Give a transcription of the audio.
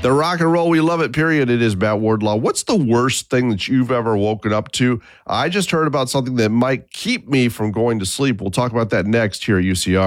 The rock and roll, we love it, period. It is Matt Wardlaw. What's the worst thing that you've ever woken up to? I just heard about something that might keep me from going to sleep. We'll talk about that next here at UCR.